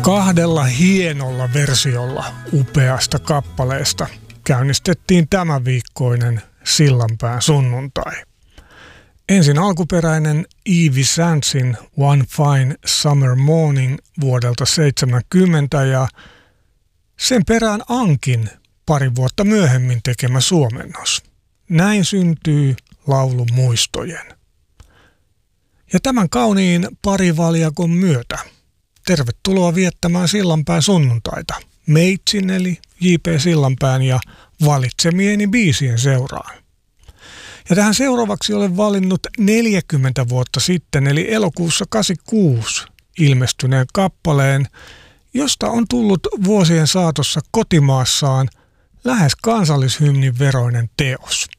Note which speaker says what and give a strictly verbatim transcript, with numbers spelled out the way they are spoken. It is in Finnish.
Speaker 1: Kahdella hienolla versiolla upeasta kappaleesta käynnistettiin tämän viikkoinen Sillanpään sunnuntai. Ensin alkuperäinen Evie Sandsin One Fine Summer Morning vuodelta seitsemänkymmentä ja sen perään Ankin pari vuotta myöhemmin tekemä suomennos. Näin syntyy laulu muistojen. Ja tämän kauniin parivaljakon myötä tervetuloa viettämään Sillanpään sunnuntaita meitsin eli J P Sillanpään ja valitsemieni biisien seuraan. Ja tähän seuraavaksi olen valinnut neljäkymmentä vuotta sitten eli elokuussa kahdeksankymmentäkuusi ilmestyneen kappaleen, josta on tullut vuosien saatossa kotimaassaan lähes kansallishymnin veroinen teos.